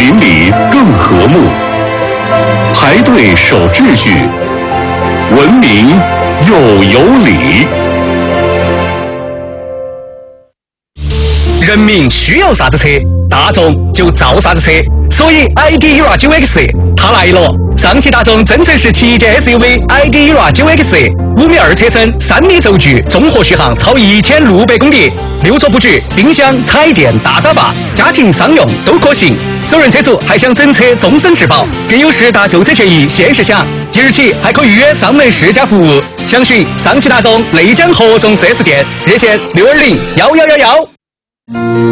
邻里更和睦，排队守秩序，文明又有礼。 人民需要啥子车，大众就造啥子车，所以 ID ERA 9X 它来了。上汽大众增程式旗舰 SUV ID ERA 9X，5米2车身，3米轴距，综合续航超1600公里，6座布局，冰箱、彩电、大沙发，家庭商用都可行。首任车主还享整车终身质保，更有10大购车权益限时享。即日起还可预约上门试驾服务，详询上汽大众内江合众4S店，热线6201111。